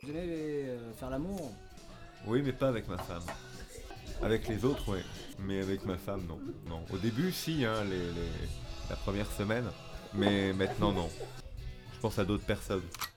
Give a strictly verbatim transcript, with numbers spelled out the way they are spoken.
j'aimais euh, faire l'amour. Oui, mais pas avec ma femme. Avec les autres, oui. Mais avec ma femme, non. Non. Au début, si, hein, les, les- la première semaine. Mais maintenant, non. Je pense à d'autres personnes.